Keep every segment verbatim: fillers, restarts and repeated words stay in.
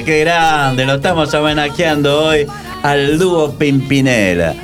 qué grande, lo estamos homenajeando hoy al dúo Pimpinela.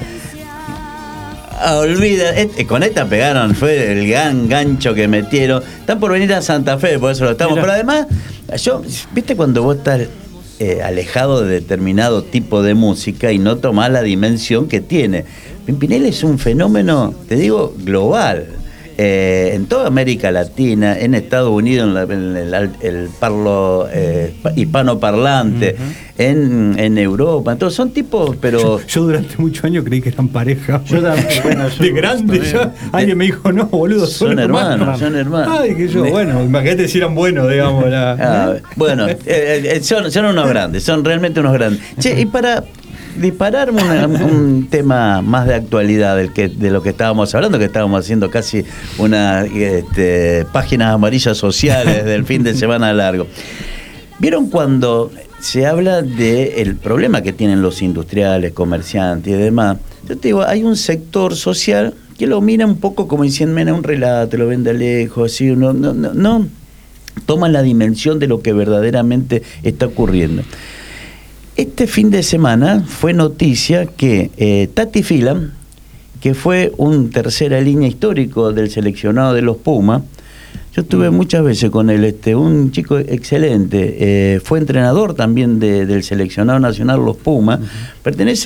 Olvida, este, con esta pegaron, fue el gran gancho que metieron. Están por venir a Santa Fe, por eso lo estamos. Mira. Pero además, yo, viste cuando vos estás eh, alejado de determinado tipo de música y no tomás la dimensión que tiene. Pimpinela es un fenómeno, te digo, global. Eh, en toda América Latina, en Estados Unidos, en, la, en el, el parlo eh, hispanoparlante, uh-huh. en, en Europa, entonces son tipos, pero... Yo, yo durante muchos años creí que eran pareja. Yo también, bueno, yo de grande ya, alguien me dijo, no, boludo, son, son hermanos, hermanos. Son hermanos. Ay, que yo, bueno, imagínate si eran buenos, digamos. La, ah, bueno, eh, eh, son, son unos grandes, son realmente unos grandes. Che, y para... dispararme una, un tema más de actualidad del que, de lo que estábamos hablando, que estábamos haciendo casi una este, páginas amarillas sociales del fin de semana largo. ¿Vieron cuando se habla del problema que tienen los industriales, comerciantes y demás? Yo te digo, hay un sector social que lo mira un poco como diciendo, mira, un relato, lo ven de lejos, así, no, no, no, no toman la dimensión de lo que verdaderamente está ocurriendo. Este fin de semana fue noticia que eh, Tati Filan, que fue un tercera línea histórico del seleccionado de los Pumas, yo estuve muchas veces con él, este, un chico excelente, eh, fue entrenador también de, del seleccionado nacional los Pumas, uh-huh. pertenece